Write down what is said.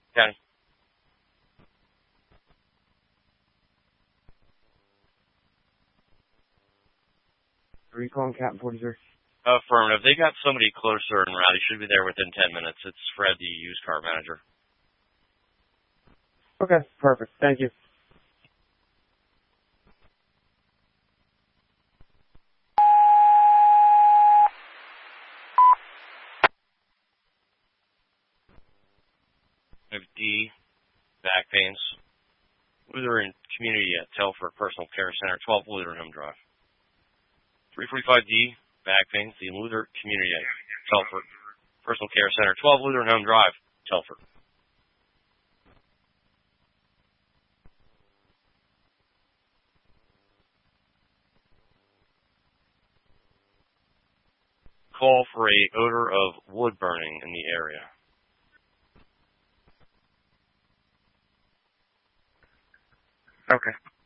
County. Are you calling Captain 43? Affirmative. They got somebody closer and Rowdy should be there within 10 minutes. It's Fred, the used car manager. Okay, perfect. Thank you. I have D, back pains. Lutheran Community at Telford Personal Care Center, 12 Lutheran Drive. 345D, back pains, the Lutheran Community at Telford Personal Care Center, 12 Lutheran Drive, Telford. Call for a odor of wood burning in the area. Okay.